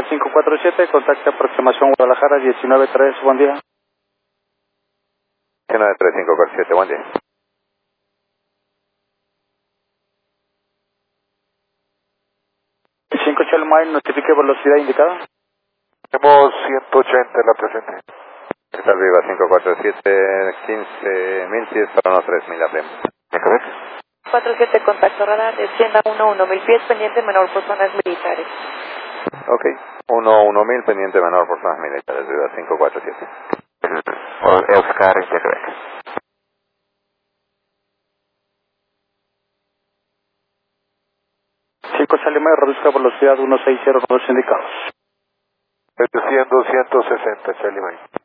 547, contacto aproximación Guadalajara 193, buen día. 193-547, buen día. 5 Charlie Mike, notifique velocidad indicada. Tenemos 180 en la presente. Está arriba 547, 15.000 pies para unos 3.000 APM. ¿Me crees? 47, contacto radar, descienda 11000 pies, pendiente menor por zonas militares. Ok, 11000 pendiente menor por zonas militares, arriba 547. Oscar en Quebec. 5 Charlie Mike, reduzca velocidad 160 indicados. 700, 160, Charlie Mike.